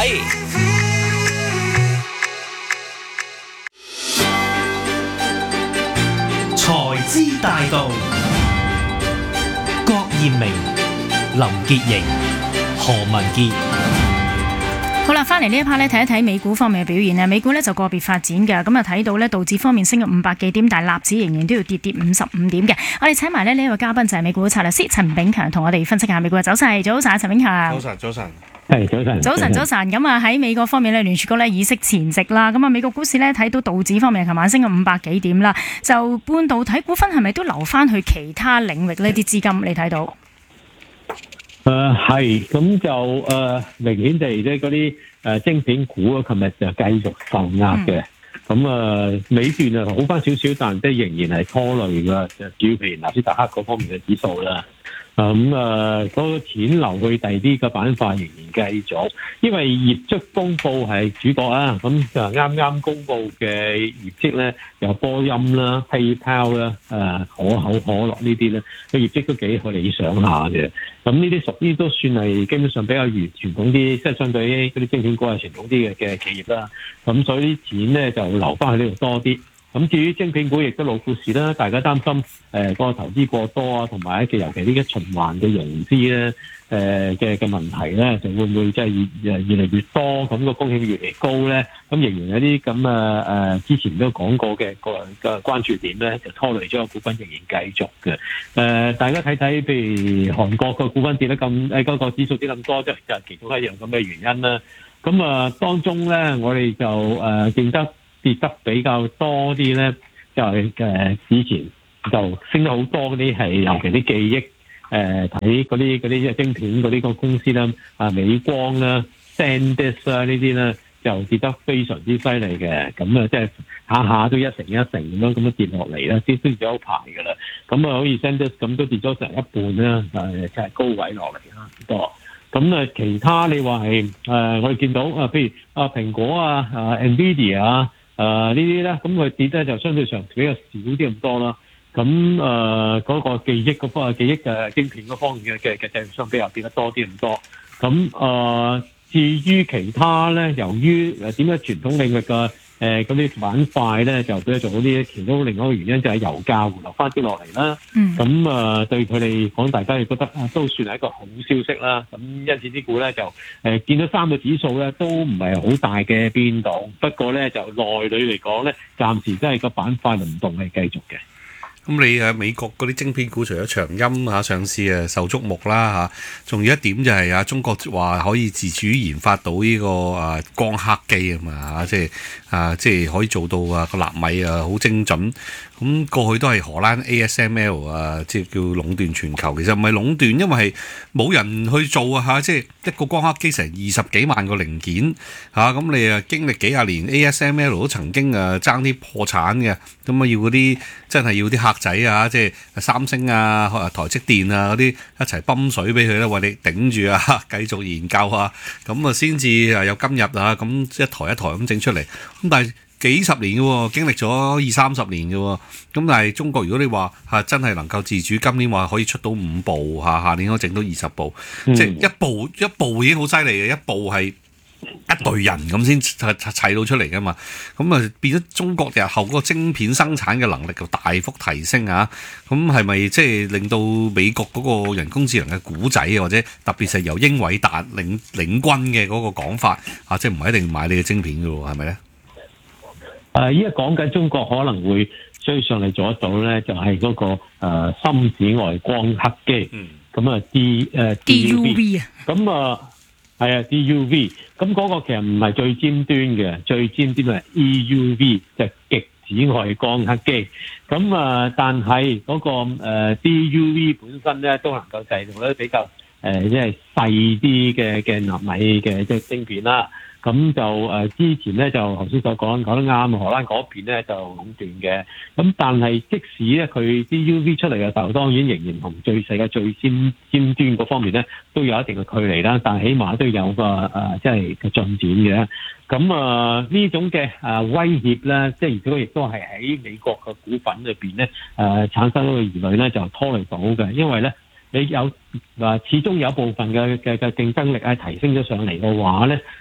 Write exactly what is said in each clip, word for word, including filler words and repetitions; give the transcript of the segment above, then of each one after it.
財資大道，郭艷明、林潔瑩、何文傑。 好啦，翻嚟呢一 part 咧，睇一睇美股方面嘅表現咧。美股咧就個別發展嘅，咁啊睇到咧道指方面升咗五百幾點，但係納指仍然都要跌跌五十五點嘅。我哋請埋咧呢一位嘉賓就係美股策略師陳炳強，同我哋分析下美股嘅走勢。早晨，陳炳強。 早晨，早晨。 係早晨， 早晨，早晨。咁啊喺美國方面咧，聯儲局咧議息前夕啦，咁啊美國股市咧睇到道指方面，琴晚升咗五百幾點啦。就半導體股份係咪都留翻去其他領域呢啲資金？你睇到？ 誒係，咁就誒、呃、明顯地即係嗰啲誒晶片股啊，琴日就繼續受壓嘅。咁啊、呃，尾段啊好翻少少，但即係仍然係拖累㗎。就主要譬如納斯達克嗰方面嘅指數啦。咁啊，嗰、那個錢流去第二啲嘅板塊仍然繼續，因為業績公佈係主角啊。咁就啱啱公佈嘅業績咧，有波音啦、PayPal 啦、誒可口可樂呢啲咧，個業績都幾理想下嘅。咁呢啲屬於都算係基本上比較傳傳統啲，即係相對於嗰啲晶片股係傳統啲嘅嘅企業啦。咁所以啲錢咧就留翻去呢度多啲。咁至於晶片股亦都老故事啦，大家擔心誒個投資過多啊，同埋尤其呢啲循環嘅融資咧誒嘅嘅問題咧，就會唔會即係越誒越嚟越多，咁個風險越嚟越高咧？咁仍然有啲咁啊誒，之前都講過嘅個嘅關注點咧，就拖累咗個股份仍然繼續嘅。誒、呃，大家睇睇，譬如韓國個股份跌得咁誒，嗰個指數跌咁多，即係就係其中一樣咁嘅原因啦。咁啊、呃，當中咧，我哋就誒記得。跌得比較多啲咧，就係誒之前就升得好多嗰啲係，尤其啲記憶誒睇嗰啲嗰啲晶片嗰啲個公司啦，啊美光啦、SanDisk 啊呢啲咧就跌得非常之犀利嘅，咁啊即係下下都一成一成咁樣咁樣跌落嚟啦，跌跌咗好排噶啦，咁啊好似 SanDisk 咁都跌咗成一半啦，誒即係高位落嚟啦多。咁啊，其他你話係誒我哋見到啊，譬如啊蘋果啊、啊 Nvidia 啊。誒、呃、呢啲咧，咁佢跌咧就相對上比較少啲咁多啦。咁誒嗰個記憶嗰方記憶嘅晶片嗰方面嘅嘅嘅製造商比較跌得多啲咁多。咁誒、呃、至於其他咧，由於誒點解傳統領域嘅誒嗰啲板塊咧就比較做好啲，其中另外一個原因就係油價回落翻啲落嚟啦。咁誒、呃、對佢哋講，大家亦覺得啊都算係一個好消息啦。咁因此啲股咧就誒、呃、見到三個指數咧都唔係好大嘅變動，不過咧就內裏嚟講咧，暫時真係個板塊輪動係繼續嘅。 咁你誒美國嗰啲晶片股除咗長鑫嚇上市誒受矚目啦嚇，仲有一點就係啊中國話可以自主研發到呢個誒光刻機啊嘛嚇，即係啊即係可以做到啊個納米啊好精準。咁過去都係荷蘭 A S M L 啊，即係叫壟斷全球。其實唔係壟斷，因為係冇人去做啊嚇，即係一個光刻機成二十幾萬個零件嚇，咁你啊經歷幾廿年 A S M L 都曾經啊爭啲破產嘅，咁啊要嗰啲真係要啲客仔啊，即係三星啊、台積電啊嗰啲一齊泵水俾佢咧，為你頂住啊，繼續研究啊，咁啊先至啊有今日啊，咁一台一台咁整出嚟，咁但係幾十年嘅喎，經歷咗二三十年嘅喎，咁但係中國如果你話嚇真係能夠自主，今年話可以出到五部嚇，下年可以整到二十部，嗯、即係一部一部已經好犀利嘅，一部係一隊人咁先砌到出嚟嘅嘛，咁啊變咗中國日後嗰個晶片生產嘅能力就大幅提升啊，咁係咪即係令到美國嗰個人工智能嘅股仔或者特別係由英偉達領領軍嘅嗰個講法啊，即係唔係一定買你嘅晶片嘅喎，係咪咧？ 誒，依家講緊中國可能會追上嚟做得到咧，就係、是、嗰、那個誒、呃、深紫外光刻機，咁啊 D 誒 D U V 啊，咁啊係啊 D U V，咁嗰個其實唔係最尖端嘅，最尖端係 E U V，就係極紫外光刻機。咁啊，但係嗰、那個誒、呃、D U V 本身咧都能夠製造咧比較誒即係細啲嘅嘅納米嘅即係晶片啦。咁就誒、呃、之前咧就頭先所講講得啱，荷蘭嗰邊咧就壟斷嘅。咁但係即使咧佢 D U V 出嚟嘅時候，當然仍然同最細嘅最尖尖端嗰方面咧都有一定嘅距離啦。但係起碼都有個誒即係嘅進展嘅。咁啊呢種嘅誒威脅咧，即係如果亦都係喺美國嘅股份裏邊咧誒產生嗰個疑慮咧，就拖累到嘅，因為咧。你有話始終有部分嘅嘅嘅競爭力係提升咗上嚟嘅話咧，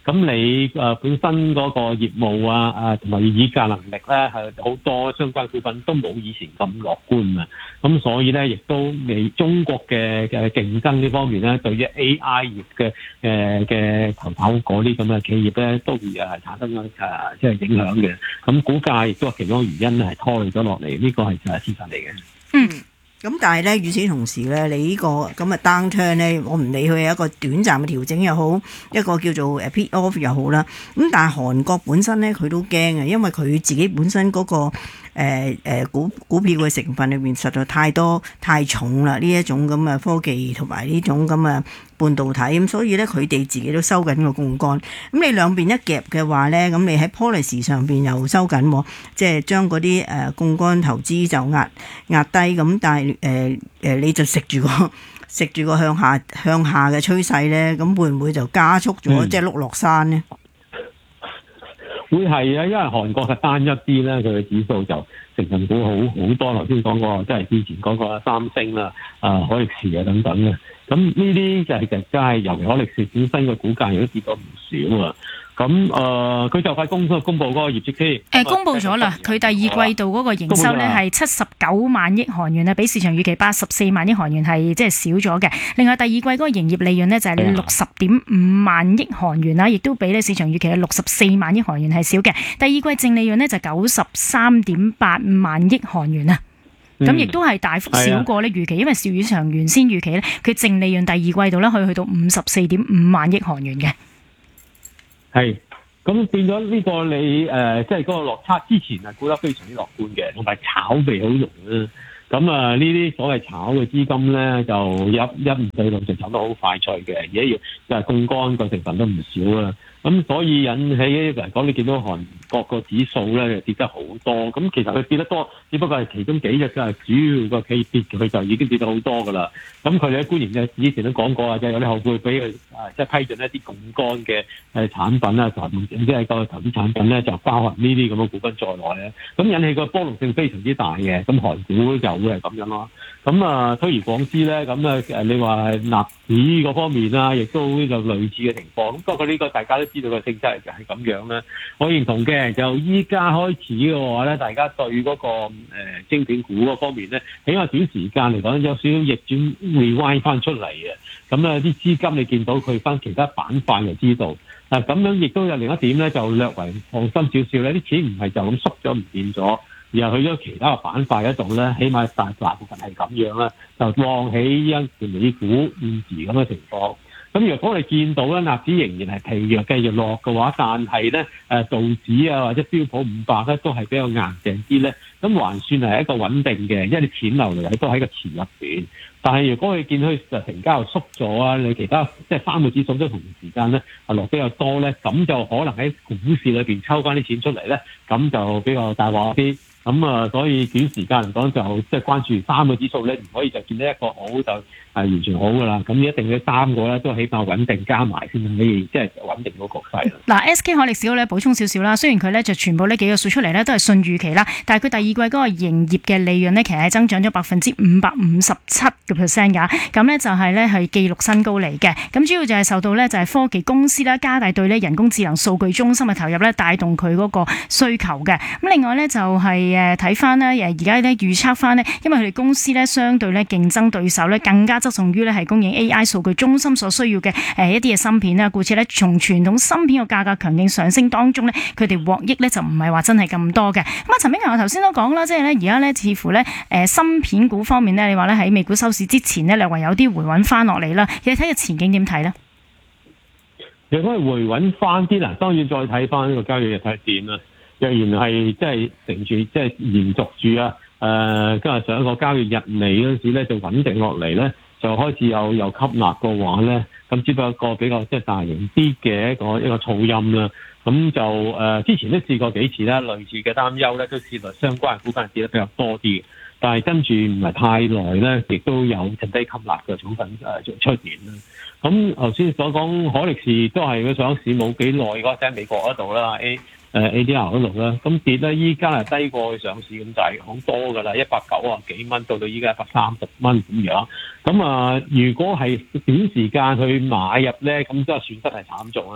咁你誒、呃、本身嗰個業務啊啊同埋議價能力咧係好多相關股份都冇以前咁樂觀啊，咁所以咧亦都你中國嘅嘅競爭呢方面咧，對於 A I 業嘅誒嘅投跑嗰啲咁嘅企業咧，都會誒產生誒即係影響嘅。咁股價亦都係其中一個原因係拖累咗落嚟，呢、這個係就係事實嚟嘅。 嗯。 咁但係咧，與此同時咧，你呢、這個咁嘅 downturn 咧，我唔理佢係一個短暫嘅調整又好，一個叫做誒 pit off 又好啦。咁但係韓國本身咧，佢都驚啊，因為佢自己本身嗰、那個誒誒、呃呃、股股票嘅成分裏面實在太多太重啦，呢一種咁嘅科技同埋呢種咁嘅半導體，咁所以咧佢哋自己都收緊個槓桿。咁你兩邊一夾嘅話咧，咁你喺 policy 上邊又收緊，即係將嗰啲誒槓桿投資就壓壓低。咁但係誒誒你就食住個食住個向下向下嘅趨勢咧，咁會唔會就加速咗、嗯、即係碌落山咧？ 會係啊，因為韓國係單一啲咧，佢嘅指數就成分股好好多。頭先講過，即係之前講過三星啦、啊海力士啊等等嘅。咁呢啲就係其實真係，尤其海力士本身嘅股價亦都跌咗唔少啊。咁誒，佢、呃、就快公公佈嗰個業績先。誒、 呃，公佈咗啦，佢第二季度嗰個營收咧係七十九萬億韓元啊，比市場預期八十四萬億韓元係即係少咗嘅。另外第二季嗰個營業利潤呢，就係六十點五萬億韓元啦，亦都比咧市場預期嘅六十四萬億韓元係少嘅。第二季淨利潤呢，就九十三點八萬億韓元啊。咁亦都係大幅少過咧預期，因為市場原先預期咧，佢淨利潤第二季度咧可以去到五十四點五萬億韓元嘅。係， 咁變咗呢個你誒，即係嗰個落差之前係估得非常之樂觀嘅，同埋炒味好濃啦。咁啊，呢啲所謂炒嘅資金咧，就一一唔對路就炒得好快脆嘅，而家要就係槓桿個成分都唔少啦。咁所以引起嚟講，你見到韓國個指數咧就跌得好多。咁其實佢跌得多，只不過係其中幾隻嘅主要個企業跌，佢就已經跌得好多噶啦。咁佢哋嘅官員嘅以前都講過啊，即係有啲後輩俾佢啊，即係批准一啲槓桿嘅誒產品啊，即係個投資產品咧，就包含呢啲咁嘅股份在內咧。咁引起個波動性非常之大嘅。咁韓股就會係咁樣咯。咁啊，推而廣之咧，咁啊誒，你話納指嗰方面啦，亦都有類似嘅情況。咁不過呢個大家都知道個性質就係咁樣啦。我認同嘅，就依家開始嘅話咧，大家對嗰、那個誒、呃、晶片股嗰方面咧，起碼短時間嚟講有少少逆轉會歪翻出嚟嘅。咁啊啲資金你見到佢翻其他板塊就知道。嗱咁樣亦都有另一點咧，就略為放心少少咧，啲錢唔係就咁縮咗唔見咗，而係去咗其他嘅板塊嗰度咧，起碼大大部分係咁樣啦，就旺起一條美股現時咁嘅情況。咁如果你見到咧，納指仍然係疲弱繼續落嘅話，但係咧誒道指啊或者標普五百咧都係比較硬淨啲咧，咁還算係一個穩定嘅，因為啲錢流嚟都喺個池入邊。但係如果你見佢就成交又縮咗啊，你其他即係三個指數都同時間咧係落比較多咧，咁就可能喺股市裏邊抽翻啲錢出嚟咧，咁就比較大鑊啲。咁啊，所以短時間嚟講就即係關注三個指數咧，唔可以就見到一個好就係完全好噶啦。咁一定要三個咧都起碼穩定加埋先，可以即係穩定到局勢。 嗱 ，S K 海力士咧補充少少啦，雖然佢咧就全部呢幾個數出嚟咧都係順預期啦，但係佢第二季嗰個營業嘅利潤咧其實係增長咗百分之五百五十七個 percent 㗎，咁咧就係咧係紀錄新高嚟嘅。咁主要就係受到咧就係科技公司啦加大對咧人工智能數據中心嘅投入咧，帶動佢嗰個需求嘅。咁另外咧就係、是。誒睇翻咧，誒而家咧預測翻咧，因為佢哋公司咧相對咧競爭對手咧更加側重於咧係供應 A I 數據中心所需要嘅誒一啲嘅芯片啦，故此咧從傳統芯片個價格強勁上升當中咧，佢哋獲益咧就唔係話真係咁多嘅。咁啊，陳炳強我頭先都講啦，即係咧而家咧似乎咧誒芯片股方面咧，你話咧喺美股收市之前咧，略為有啲回穩翻落嚟啦，你睇下前景點睇咧？ 如果係回穩翻啲啦，當然再睇翻呢個交易日睇點啦。若然係即係乘住即係延續住啊，誒今日上一個交易日嚟嗰陣時咧，就穩定落嚟咧，就開始有有吸納嘅話咧，咁只不過一個比較即係大型啲嘅一個一個噪音啦。咁就誒、呃、之前都試過幾次啦，類似嘅擔憂咧，都試過相關嘅股份跌得比較多啲，但係跟住唔係太耐咧，亦都有趁低吸納嘅股份誒出現啦。咁頭先所講海力士都係佢上市冇幾耐嗰陣喺美國嗰度啦 ，A 誒 A D R 嗰度啦，咁跌咧依家係低過去上市咁滯，好多噶啦，一百九啊幾蚊到到依家一百三十蚊咁樣。咁啊，如果係短時間去買入咧，咁即係損失係慘重啦。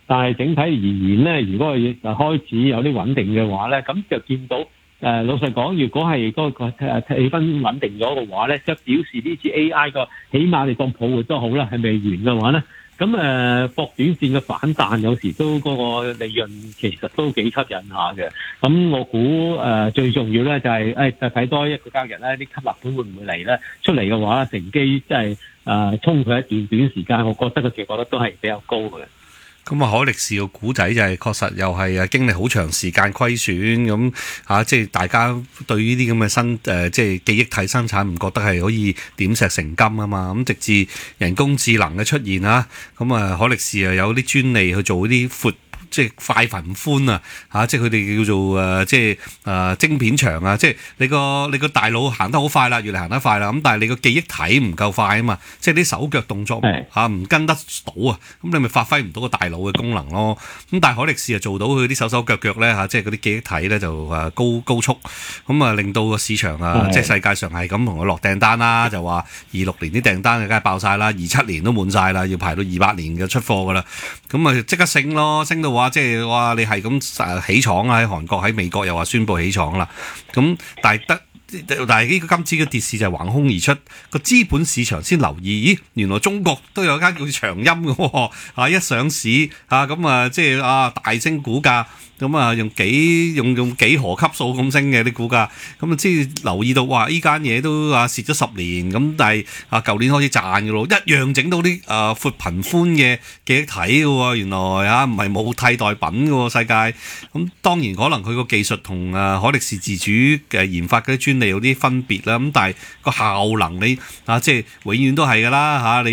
但係整體而言咧，如果佢開始有啲穩定嘅話咧，咁就見到誒、呃、老實講，如果係嗰個氣氛穩定咗嘅話咧，即係表示呢次 A I 個起碼你當泡沫都好啦，係未完嘅話咧，咁誒博短線嘅反彈有時都嗰個利潤其實都幾吸引下嘅。咁我估誒、呃、最重要咧就係、是、誒、哎、就睇多一個交易咧，啲吸納盤會唔會嚟咧？出嚟嘅話，乘機即係誒衝佢一段短時間，我覺得個結果率都係比較高嘅。 咁啊，海力士個股仔就係確實又係啊經歷好長時間虧損咁嚇，即係大家對呢啲咁嘅新誒即係記憶體生產唔覺得係可以點石成金啊嘛，咁直至人工智能嘅出現啊，咁啊海力士啊有啲專利去做啲闊。即係快頻寬啊！嚇，即係佢哋叫做誒、呃，即係誒、呃、晶片長啊！即係你個你個大腦行得好快啦，越嚟行得快啦。咁但係你個記憶體唔夠快啊嘛，即係啲手腳動作嚇唔跟得到啊，咁你咪發揮唔到個大腦嘅功能咯。咁但係海力士啊做到佢啲手手腳腳咧嚇，即係嗰啲記憶體咧就誒高高速，咁啊令到個市場啊，即係世界上係咁同佢落訂單啦，就話二六年啲訂單啊梗係爆晒啦，二七年都滿晒啦，要排到二八年嘅出貨噶啦，咁啊即刻升咯，升到話。即係話你係咁起廠啊！喺韓國、喺美國又話宣布起廠啦。咁但係得，但係呢個今次嘅跌市就係橫空而出，個資本市場先留意，咦？原來中國都有間叫長鑫嘅喎，啊一上市啊咁啊，即係啊大升股價。咁啊，用幾用用幾何級數咁升嘅啲股價，咁啊即係留意到，哇！依間嘢都啊蝕咗十年，咁但係啊舊年開始賺嘅咯，一樣整到啲啊闊頻寬嘅記憶體嘅喎，原來啊唔係冇替代品嘅喎世界，咁當然可能佢個技術同啊海力士自主嘅研發嗰啲專利有啲分別啦，咁但係個效能你啊即係永遠都係㗎啦嚇你。